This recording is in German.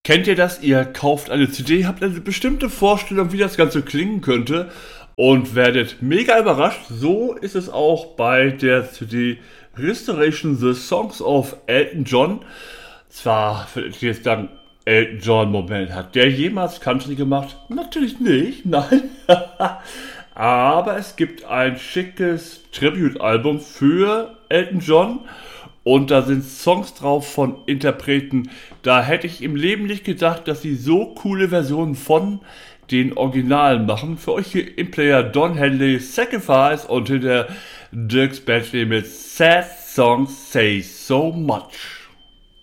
Kennt ihr das? Ihr kauft eine CD, habt eine bestimmte Vorstellung, wie das Ganze klingen könnte und werdet mega überrascht. So ist es auch bei der CD Restoration The Songs of Elton John. Zwar würde ich jetzt sagen, Elton John, Moment, hat der jemals Country gemacht? Natürlich nicht, nein. Aber es gibt ein schickes Tribute-Album für Elton John. Und da sind Songs drauf von Interpreten. Da hätte ich im Leben nicht gedacht, dass sie so coole Versionen von den Originalen machen. Für euch hier im Player Don Henley, Sacrifice und hinter Dierks Bentley mit Sad Songs Say So Much.